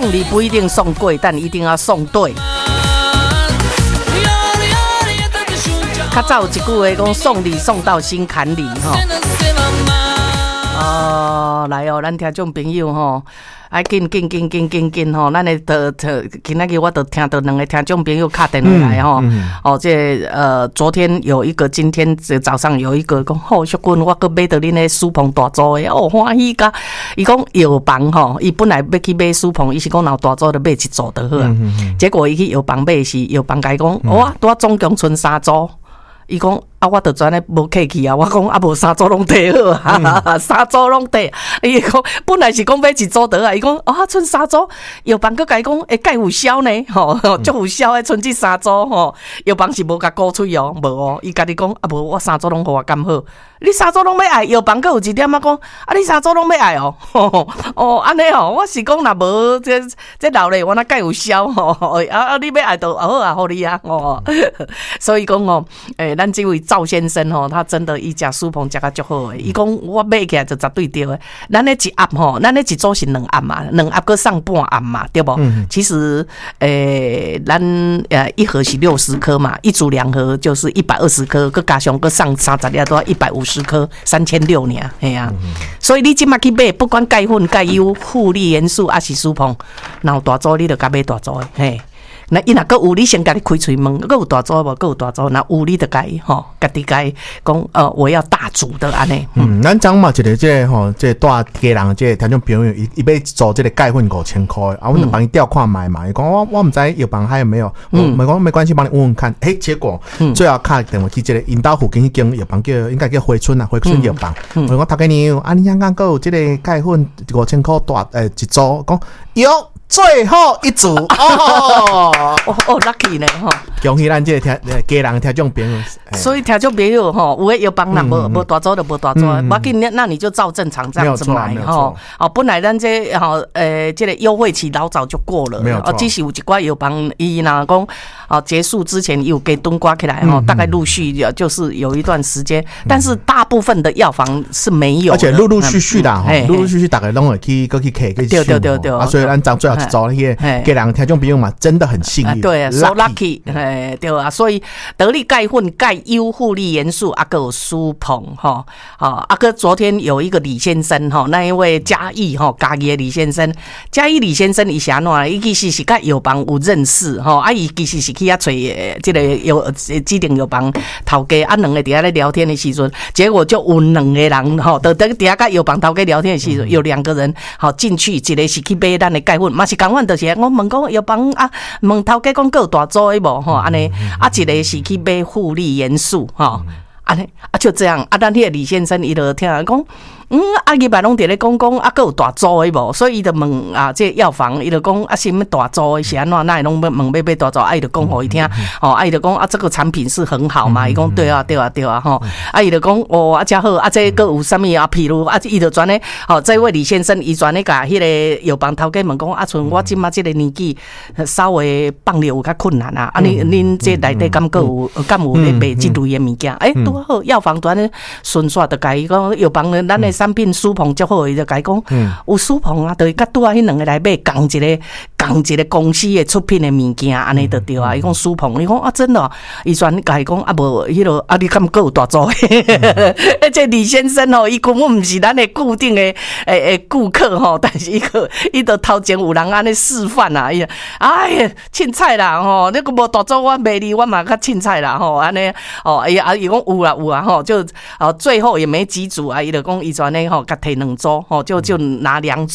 送礼不一定送贵，但一定要送对。较早有一句话讲，送礼送到心坎里哈。来哦，咱听众朋友吼，爱紧吼，咱的今仔日我都听到两个听众朋友打电话来吼，昨天有一个，今天早上有一个讲，淑君，我搁买到恁的苏鹏大组的，欢喜甲，伊讲药房吼，伊本来要去买苏鹏，伊是讲若大组就买一组就好啊，结果伊去药房买是药房甲伊讲，哇，拄总共剩3组，伊讲。我就专咧无客气啊！我讲无3组拢摕好啊，3组拢摕。伊讲本来是讲买1组得啊，伊讲剩3组，药房佮伊讲介有销呢，足有销诶，剩这3组吼，药房是无甲鼓吹哦，无哦，伊家己讲无我3组拢互我咁好，你3组拢要爱，药房佮有一点讲你3组拢要爱哦，安尼哦，我是讲若无这老咧，我哪介有销你要爱就好啊，互你啊所以讲咱这位。赵先生他真的伊食苏鹏食甲足好诶。伊讲我买起来就绝对对诶。咱咧一盒咱咧一组是2盒嘛，2盒搁上半盒嘛，对不？其实咱一盒是60颗嘛，一组2盒就是120颗，搁加上搁上30粒都要150颗，3600尔，嘿啊。所以你即马去买，不管钙粉、钙优、护理元素，还是苏鹏，然后大组你就甲买大组诶，嘿。那伊若佫有，你先家己开嘴问，佫有大组无？佫有大组，那有你就家己讲我要大组的安尼。 咱讲嘛，一个这大家人这听众朋友，伊要做这个钙粉5000块，我就帮伊调看买嘛。伊讲我唔知药房还有没有，没关系，帮你问问看。结果最后敲电话去这个因兜附近迄间药房应该叫回春药房。我讲头家娘，你香港佫有这个钙粉5000块大一组，讲有。最后一组 lucky 呢恭喜咱这家人听众朋友。 所以听众朋友有的药房若无大组就无大组，无紧，那你就照正常这样子买本来咱这这个优惠期老早就过了，只是有一寡药房伊若讲结束之前有给蹲挂起来大概陆续就是有一段时间，但是大部分的药房是没有， 而且陆陆续续的陆陆续续大概拢会去去对， 所以咱找最后一组那些给人听众朋友嘛，真的很幸运， 对，so lucky， 对啊，所以得力钙粉、钙优护理元素还有苏鹏昨天有一个李先生那一位嘉义嘉义的李先生，嘉义李先生伊是安怎？伊其实是甲药房有认识伊其实是去遐找这个指定药房头家两个伫遐咧聊天的时阵，结果就有2个人就伫遐甲药房头家聊天的时阵，有2个人进去，一个是去买咱的钙粉，嘛是同款，就是我问讲药房问头家讲佫有大组的无安尼一个是去买护理元素安尼就这样咱迄个李先生伊就听人讲伊摆拢伫咧讲佫有大组的无，所以伊就问这药房伊就讲什么大组的是安怎，那会拢问要买大组，伊就讲互伊听伊就讲这个产品是很好嘛，伊讲对啊伊就讲真好这个有啥物譬如伊就专咧这位李先生伊专咧甲迄个药房头家问讲像我即马即个年纪稍微放尿有较困难恁这内底敢有咧卖即类的物件拄好药房专咧顺续就甲伊讲药房咱的产品苏鹏就好，伊就甲伊讲有苏鹏就是甲拄迄2个来买共一个公司的出品的物件安尼就对啊。伊讲苏鹏，伊讲真的伊专甲伊讲无迄落你敢佫有大组这李先生伊根本毋是咱的固定的顾客但是伊就头前有人安尼示范哎呀凊彩啦你个无大组我卖你，我嘛较凊彩啦安尼伊讲有啦就最后也没几组伊就讲伊专咧甲摕2组就拿2组。